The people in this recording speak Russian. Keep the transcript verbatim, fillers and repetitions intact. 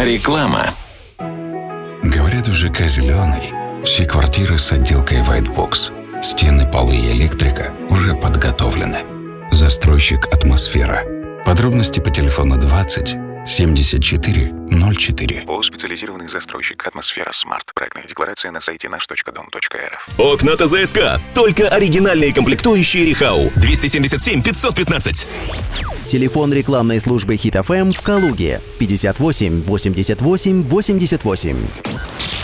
Реклама. Говорят, в ЖК «Зеленый» все квартиры с отделкой White Box. Стены, полы и электрика уже подготовлены. Застройщик «Атмосфера». Подробности по телефону двадцать семьдесят четыре ноль четыре. ООО «Специализированный застройщик «Атмосфера Смарт». Проектная декларация на сайте наш точка дом точка эр эф. Окна ТЗСК. Только оригинальные комплектующие Рихау. двести семьдесят семь пятьсот пятнадцать. Телефон рекламной службы Хит эф эм в Калуге. пятьдесят восемь восемьдесят восемь восемьдесят восемь.